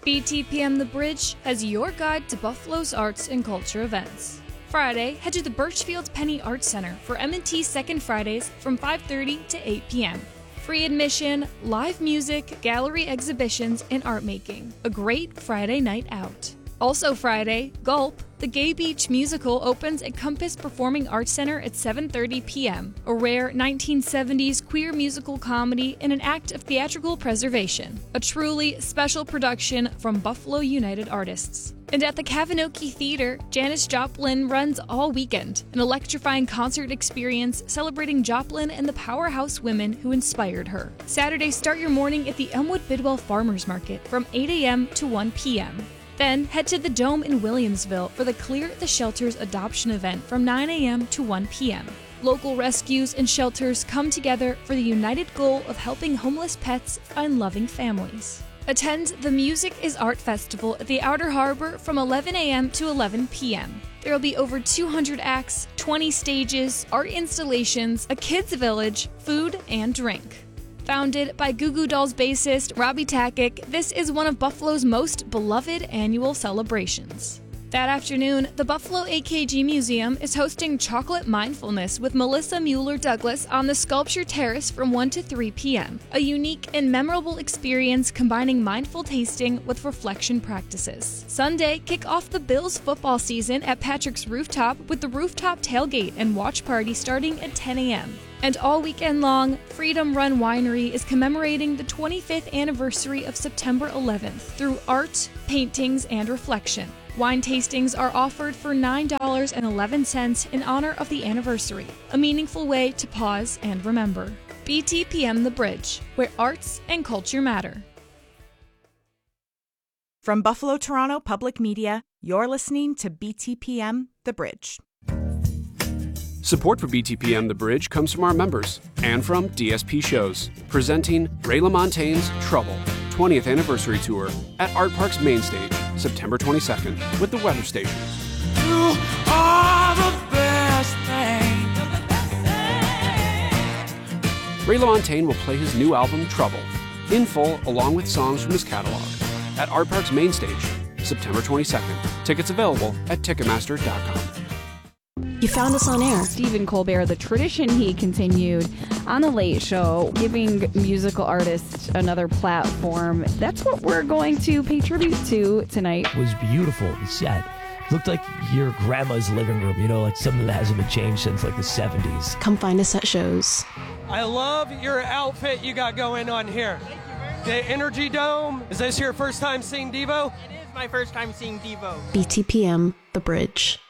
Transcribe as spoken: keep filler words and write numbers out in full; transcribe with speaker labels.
Speaker 1: B T P M The Bridge has your guide to Buffalo's arts and culture events. Friday, head to the Birchfield Penny Arts Center for M and T Second Fridays from five thirty to eight p m Free admission, live music, gallery exhibitions, and art making. A great Friday night out. Also Friday, Gulp, the Gay Beach musical opens at Compass Performing Arts Center at seven thirty p m A rare nineteen seventies queer musical comedy in an act of theatrical preservation. A truly special production from Buffalo United Artists. And at the Kavinoky Theater, Janis Joplin runs all weekend, an electrifying concert experience celebrating Joplin and the powerhouse women who inspired her. Saturday, start your morning at the Elmwood Bidwell Farmers Market from eight a m to one p m Then head to the Dome in Williamsville for the Clear the Shelters adoption event from nine a m to one p m Local rescues and shelters come together for the united goal of helping homeless pets find loving families. Attend the Music is Art Festival at the Outer Harbor from eleven a m to eleven p m There will be over two hundred acts, twenty stages, art installations, a kids' village, food, and drink. Founded by Goo Goo Dolls bassist Robbie Takic, this is one of Buffalo's most beloved annual celebrations. That afternoon, the Buffalo A K G Museum is hosting Chocolate Mindfulness with Melissa Mueller-Douglas on the Sculpture Terrace from one to three p m A unique and memorable experience combining mindful tasting with reflection practices. Sunday, kick off the Bills football season at Patrick's Rooftop with the Rooftop Tailgate and Watch Party starting at ten a m And all weekend long, Freedom Run Winery is commemorating the twenty-fifth anniversary of September eleventh through art, paintings, and reflection. Wine tastings are offered for nine dollars and eleven cents in honor of the anniversary, a meaningful way to pause and remember. B T P M The Bridge, where arts and culture matter.
Speaker 2: From Buffalo Toronto Public Media, you're listening to B T P M The Bridge.
Speaker 3: Support for B T P M The Bridge comes from our members and from D S P Shows, presenting Ray LaMontagne's Trouble, twentieth Anniversary Tour at Art Park's Main Stage, September twenty-second, with the Weather Station.
Speaker 4: You are the best thing.
Speaker 3: Ray LaMontagne will play his new album, Trouble, in full along with songs from his catalog, at Art Park's Main Stage, September twenty-second. Tickets available at Ticketmaster dot com.
Speaker 5: You found us on air.
Speaker 6: Stephen Colbert, the tradition he continued on The Late Show, giving musical artists another platform. That's what we're going to pay tribute to tonight.
Speaker 7: It was beautiful. The set looked like your grandma's living room, you know, like something that hasn't been changed since like the seventies.
Speaker 5: Come find us at shows.
Speaker 8: I love your outfit you got going on here. The Energy Dome. Is this your first time seeing Devo?
Speaker 9: It is my first time seeing Devo.
Speaker 5: B T P M The Bridge.